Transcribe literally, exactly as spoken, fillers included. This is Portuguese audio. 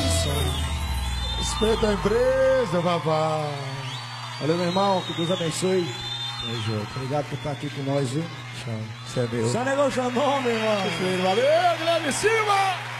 Respeita a empresa, papai. Valeu, meu irmão. Que Deus abençoe. Tamo junto. Obrigado por estar aqui com nós, viu? Tchau. Você é Deus. Só negou o Xandão, meu irmão. Valeu, Guilherme Silva.